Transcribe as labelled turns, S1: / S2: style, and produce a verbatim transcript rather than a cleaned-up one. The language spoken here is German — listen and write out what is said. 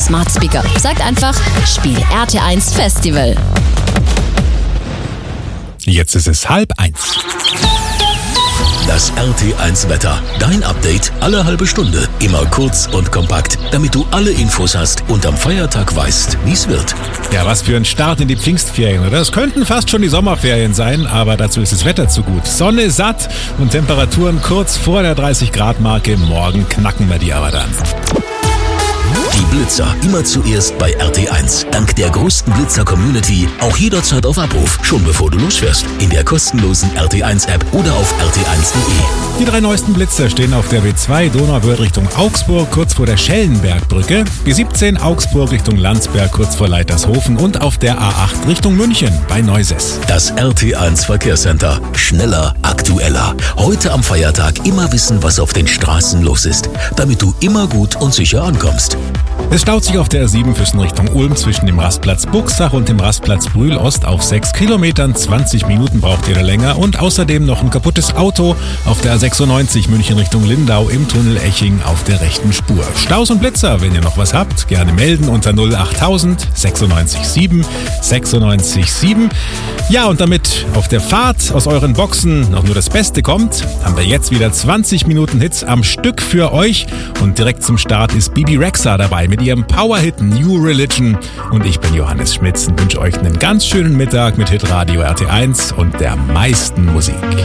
S1: Smart Speaker. Sagt einfach, Spiel R T eins Festival.
S2: Jetzt ist es halb eins.
S3: Das R T eins Wetter. Dein Update alle halbe Stunde. Immer kurz und kompakt, damit du alle Infos hast und am Feiertag weißt, wie es wird.
S2: Ja, was für ein Start in die Pfingstferien, oder? Es könnten fast schon die Sommerferien sein, aber dazu ist das Wetter zu gut. Sonne satt und Temperaturen kurz vor der dreißig Grad Marke. Morgen knacken wir die aber dann.
S3: Die Blitzer immer zuerst bei R T eins. Dank der größten Blitzer-Community auch jederzeit auf Abruf, schon bevor du losfährst. In der kostenlosen R T eins App oder auf r t eins punkt d e.
S2: Die drei neuesten Blitzer stehen auf der W zwei Donauwörth Richtung Augsburg, kurz vor der Schellenbergbrücke, B siebzehn Augsburg Richtung Landsberg, kurz vor Leitershofen und auf der A acht Richtung München bei Neuses.
S3: Das R T eins Verkehrscenter. Schneller, aktueller. Heute am Feiertag immer wissen, was auf den Straßen los ist, damit du immer gut und sicher ankommst.
S2: Es staut sich auf der R sieben Füssen Richtung Ulm zwischen dem Rastplatz Buchsach und dem Rastplatz Brühl-Ost auf sechs Kilometern. zwanzig Minuten braucht ihr da länger und außerdem noch ein kaputtes Auto auf der A sechsundneunzig München Richtung Lindau im Tunnel Eching auf der rechten Spur. Staus und Blitzer, wenn ihr noch was habt, gerne melden unter null achttausend sechsundneunzig sieben sechsundneunzig sieben. Ja, und damit auf der Fahrt aus euren Boxen noch nur das Beste kommt, haben wir jetzt wieder zwanzig Minuten Hits am Stück für euch und direkt zum Start ist Bibi Rexha dabei mit ihrem Powerhit New Religion und ich bin Johannes Schmitz und wünsche euch einen ganz schönen Mittag mit Hitradio R T eins und der meisten Musik.